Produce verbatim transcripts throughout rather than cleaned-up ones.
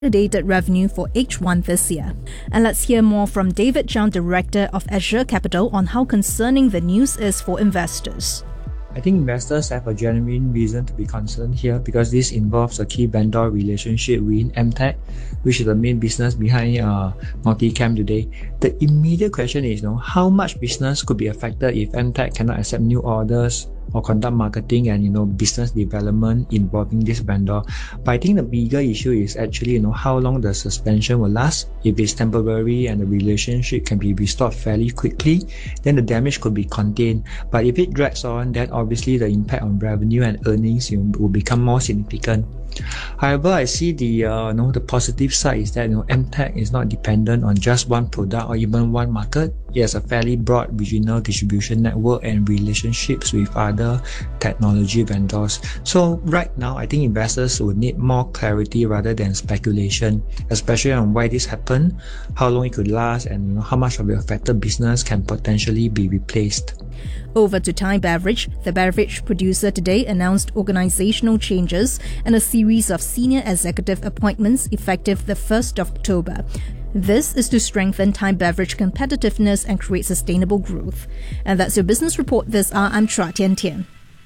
consolidated revenue for H one this year. And let's hear more from David Zhang, Director of Azure Capital, on how concerning the news is for investors. I think investors have a genuine reason to be concerned here because this involves a key vendor relationship with M Tech, which is the main business behind uh, Multicam today. The immediate question is, you know, how much business could be affected if M Tech cannot accept new orders or conduct marketing and, you know, business development involving this vendor. But I think the bigger issue is actually, you know, how long the suspension will last. If it's temporary and the relationship can be restored fairly quickly, then the damage could be contained. But if it drags on, then obviously the impact on revenue and earnings, you know, will become more significant. However, I see the uh, you know the positive side is that, you know, M Tech is not dependent on just one product or even one market. It has a fairly broad regional distribution network and relationships with other technology vendors. So right now, I think investors would need more clarity rather than speculation, especially on why this happened, how long it could last, and, you know, how much of the affected business can potentially be replaced. Over to Thai Beverage. The beverage producer today announced organizational changes and a series of senior executive appointments effective the first of October. This is to strengthen Thai Beverage competitiveness and create sustainable growth. And that's your business report this hour. I'm Chua Tian Tian.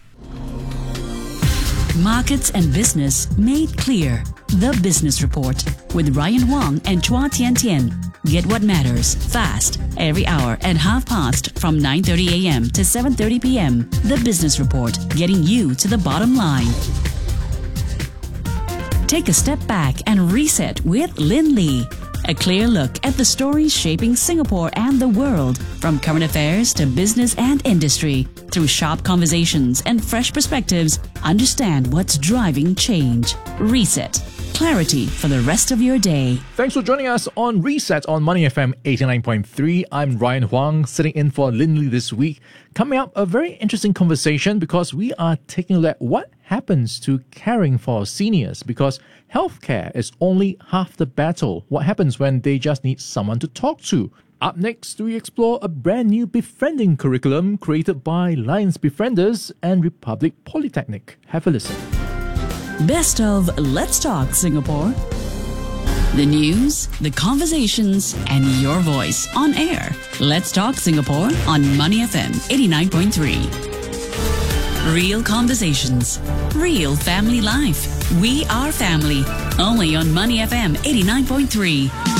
Markets and business made clear. The Business Report with Ryan Huang and Chua Tian Tian. Get what matters fast every hour at half past from nine thirty a m to seven thirty p m The Business Report, getting you to the bottom line. Take a step back and reset with Lin Lee. A clear look at the stories shaping Singapore and the world, from current affairs to business and industry. Through sharp conversations and fresh perspectives, understand what's driving change. Reset. Clarity for the rest of your day. Thanks for joining us on Reset on Money F M eighty-nine point three. I'm Ryan Huang, sitting in for Lin Lee this week. Coming up, a very interesting conversation because we are taking a look at what happens to caring for seniors, because healthcare is only half the battle. What happens when they just need someone to talk to? Up next, we explore a brand new befriending curriculum created by Lions Befrienders and Republic Polytechnic. Have a listen. Best of Let's Talk Singapore. The news, the conversations, and your voice on air. Let's Talk Singapore on Money F M eighty-nine point three. Real conversations, real family life. We are family. Only on Money F M eighty-nine point three.